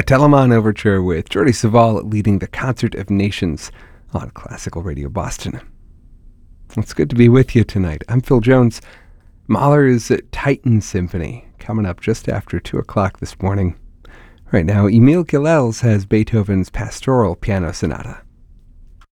Telemann Overture with Jordi Savall leading the Concert of Nations on Classical Radio Boston. It's good to be with you tonight. I'm Phil Jones. Mahler's Titan Symphony coming up just after 2 o'clock this morning. Right now, Emil Gilels has Beethoven's Pastoral Piano Sonata.